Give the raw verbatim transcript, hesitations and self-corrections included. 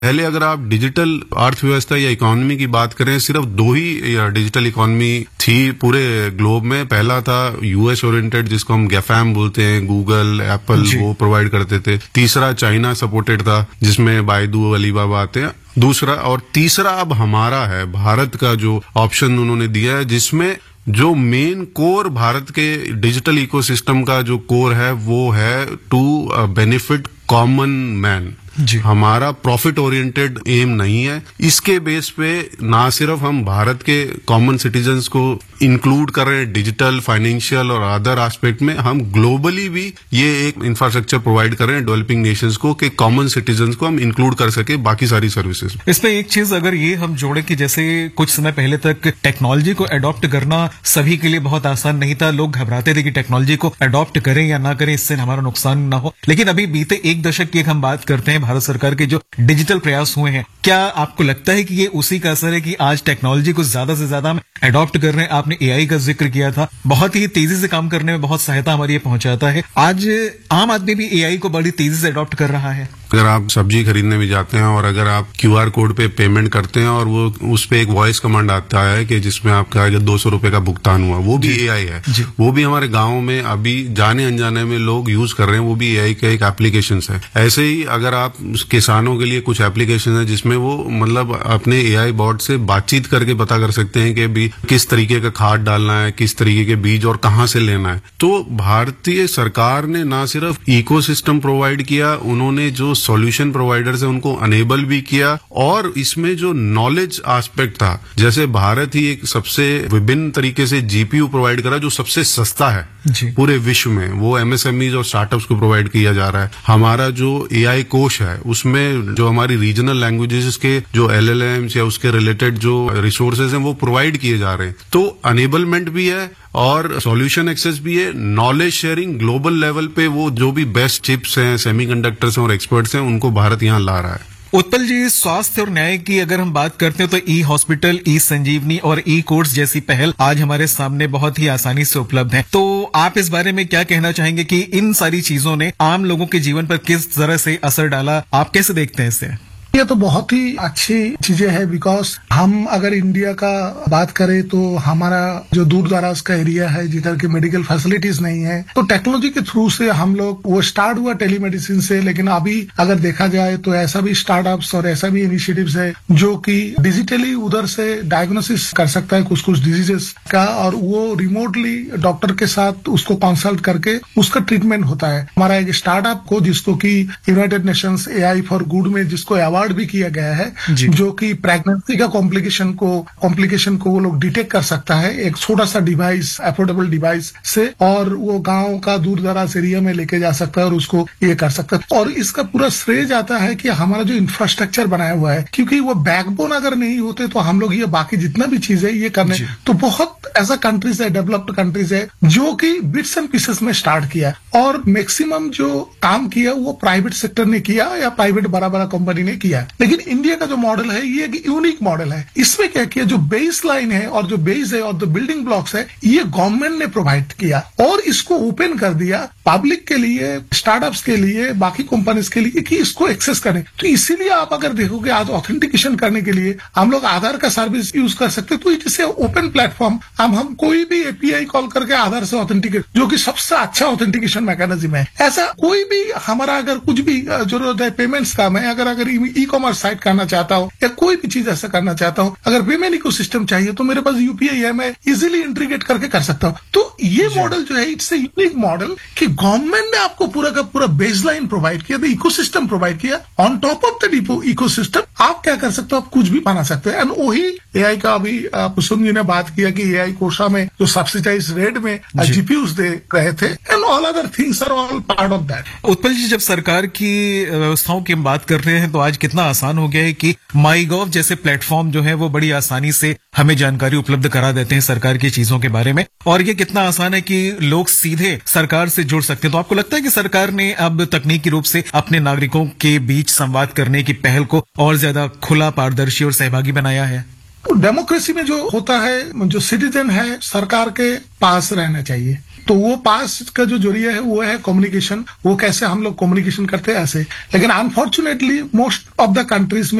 पहले अगर आप डिजिटल अर्थव्यवस्था या इकोनॉमी की बात करें, सिर्फ दो ही डिजिटल इकोनॉमी थी पूरे ग्लोब में। पहला था यूएस ओरिएंटेड, जिसको हम गैफाम बोलते हैं, गूगल, एप्पल, वो प्रोवाइड करते थे। तीसरा चाइना सपोर्टेड था, जिसमें बायदू, अलीबाबा आते हैं। दूसरा और तीसरा अब हमारा है, भारत का जो ऑप्शन उन्होंने दिया है, जिसमें जो मेन कोर भारत के डिजिटल इकोसिस्टम का जो कोर है वो है टू बेनिफिट कॉमन मैन। हमारा प्रॉफिट ओरिएंटेड एम नहीं है। इसके बेस पे ना सिर्फ हम भारत के कॉमन सिटीजन्स को इंक्लूड कर रहे हैं डिजिटल, फाइनेंशियल और अदर एस्पेक्ट में, हम ग्लोबली भी ये एक इंफ्रास्ट्रक्चर प्रोवाइड कर रहे हैं डेवलपिंग नेशंस को कि कॉमन सिटीजन्स को हम इंक्लूड कर सके बाकी सारी सर्विसेज। इसमें एक चीज अगर ये हम जोड़े कि जैसे कुछ समय पहले तक टेक्नोलॉजी को अडॉप्ट करना सभी के लिए बहुत आसान नहीं था। लोग घबराते थे कि टेक्नोलॉजी को अडॉप्ट करें या ना करें, इससे हमारा नुकसान ना हो। लेकिन अभी बीते एक दशक की हम बात करते हैं, भारत सरकार के जो डिजिटल प्रयास हुए हैं, क्या आपको लगता है कि ये उसी का असर है कि आज टेक्नोलॉजी को ज्यादा से ज्यादा हम अडॉप्ट कर रहे हैं? आपने एआई का जिक्र किया था, बहुत ही तेजी से काम करने में बहुत सहायता हमारी ये पहुंचाता है। आज आम आदमी भी एआई को बड़ी तेजी से अडॉप्ट कर रहा है। अगर आप सब्जी खरीदने भी जाते हैं और अगर आप क्यूआर कोड पे पेमेंट करते हैं और वो उस पे एक वॉइस कमांड आता है कि जिसमें आपका दो सौ रुपए का भुगतान हुआ, वो भी एआई है। वो भी हमारे गांव में अभी जाने अनजाने में लोग यूज कर रहे हैं, वो भी एआई का एक एप्लीकेशन है। ऐसे ही अगर आप किसानों के लिए कुछ एप्लीकेशन है जिसमें वो मतलब अपने एआई बॉट से बातचीत करके पता कर सकते हैं कि भी किस तरीके का खाद डालना है, किस तरीके के बीज और कहाँ से लेना है। तो भारतीय सरकार ने ना सिर्फ इकोसिस्टम प्रोवाइड किया, उन्होंने जो सॉल्यूशन प्रोवाइडर्स है उनको अनेबल भी किया। और इसमें जो नॉलेज एस्पेक्ट था, जैसे भारत ही एक सबसे विभिन्न तरीके से जीपीयू प्रोवाइड करा जो सबसे सस्ता है पूरे विश्व में, वो एमएसएमईज और स्टार्टअप्स को प्रोवाइड किया जा रहा है। हमारा जो एआई कोश है उसमें जो हमारी रीजनल लैंग्वेजेस के जो एलएलएम्स या उसके रिलेटेड जो रिसोर्सेज हैं वो प्रोवाइड किए जा रहे हैं। तो अनेबलमेंट भी है और सॉल्यूशन एक्सेस भी है। नॉलेज शेयरिंग ग्लोबल लेवल पे वो जो भी बेस्ट चिप्स हैं, सेमीकंडक्टर्स हैं और एक्सपर्ट्स हैं, उनको भारत यहाँ ला रहा है। उत्पल जी, स्वास्थ्य और न्याय की अगर हम बात करते हैं तो ई हॉस्पिटल, ई संजीवनी और ई कोर्ट्स जैसी पहल आज हमारे सामने बहुत ही आसानी से उपलब्ध है। तो आप इस बारे में क्या कहना चाहेंगे कि इन सारी चीजों ने आम लोगों के जीवन पर किस तरह से असर डाला? आप कैसे देखते हैं इसे? ये तो बहुत ही अच्छी चीजें हैं, बिकॉज हम अगर इंडिया का बात करें तो हमारा जो दूर दराज का एरिया है जिधर की मेडिकल फैसिलिटीज नहीं है, तो टेक्नोलॉजी के थ्रू से हम लोग, वो स्टार्ट हुआ टेलीमेडिसिन से, लेकिन अभी अगर देखा जाए तो ऐसा भी स्टार्टअप्स और ऐसा भी इनिशिएटिव्स है जो कि डिजिटली उधर से डायग्नोसिस कर सकता है कुछ कुछ डिजीजेस का, और वो रिमोटली डॉक्टर के साथ उसको कंसल्ट करके उसका ट्रीटमेंट होता है। हमारा एक स्टार्टअप को जिसको कि United Nations AI for good में जिसको अवार्ड भी किया गया है, जो कि प्रेगनेंसी का कॉम्प्लिकेशन को कॉम्प्लिकेशन को वो लोग डिटेक्ट कर सकता है एक छोटा सा डिवाइस, अफोर्डेबल डिवाइस से, और वो गांव का दूर दराज एरिया में लेके जा सकता है और उसको ये कर सकता है। और इसका पूरा श्रेय जाता है कि हमारा जो इंफ्रास्ट्रक्चर बनाया हुआ है, क्योंकि वो बैकबोन अगर नहीं होते तो हम लोग ये बाकी जितना भी चीज है ये करने, तो बहुत ऐसा कंट्रीज है, डेवलप्ड कंट्रीज है जो कि बिट्स एंड पीसेस में स्टार्ट किया, और मैक्सिमम जो काम किया वो प्राइवेट सेक्टर ने किया या प्राइवेट बड़ा बड़ा कंपनी ने किया। लेकिन इंडिया का जो मॉडल है ये एक यूनिक मॉडल है। इसमें क्या किया, जो बेस लाइन है और जो बेस है और जो बिल्डिंग ब्लॉक्स है, ये गवर्नमेंट ने प्रोवाइड किया और इसको ओपन कर दिया पब्लिक के लिए, स्टार्टअप्स के लिए, बाकी कंपनीज के लिए कि इसको एक्सेस करें। तो इसीलिए आप अगर देखोगे आज ऑथेंटिकेशन करने के लिए हम लोग आधार का सर्विस यूज कर सकते हैं। तो इट इज ओपन प्लेटफॉर्म, हम हम कोई भी एपीआई कॉल करके आधार से ऑथेंटिकेट, जो कि सबसे अच्छा ऑथेंटिकेशन मैकेनिज्म है। ऐसा कोई भी हमारा अगर कुछ भी जरूरत है पेमेंट्स का, मैं अगर अगर ई कॉमर्स साइट करना चाहता हूँ या कोई भी चीज ऐसा करना चाहता हूँ, अगर पेमेंट इकोसिस्टम चाहिए तो मेरे पास यूपीआई है, मैं इजीली इंटीग्रेट करके कर सकता हूँ। तो ये मॉडल जो है इट्स ए यूनिक मॉडल कि गवर्नमेंट ने आपको पूरा का पूरा बेसलाइन प्रोवाइड किया, इकोसिस्टम प्रोवाइड किया, on top of the ecosystem आप क्या कर सकते हो, आप कुछ भी बना सकते हैं। एंड वही एआई का अभी कुसुम जी ने बात किया कि एआई कोशा में जो सब्सिडाइज रेट में जीपीयूज दे रहे थे, and all other things are all part of that. Utpal जी, जब सरकार की व्यवस्थाओं की बात कर रहे हैं तो आज कितना आसान हो गया है कि माई गॉव जैसे प्लेटफॉर्म जो है वो बड़ी आसानी से हमें जानकारी उपलब्ध करा देते हैं सरकार की चीजों के बारे में, और ये कितना आसान है कि लोग सीधे सरकार से जुड़ सकते हैं। तो आपको लगता है कि सरकार ने अब तकनीकी रूप से अपने नागरिकों के बीच संवाद करने की पहल को और ज्यादा खुला, पारदर्शी और सहभागी बनाया है? डेमोक्रेसी में जो होता है, जो सिटीजन है सरकार के पास रहना चाहिए। तो वो पास का जो जरिया है वो है कम्युनिकेशन, वो कैसे हम लोग कम्युनिकेशन करते हैं ऐसे। लेकिन unfortunately most of the countries में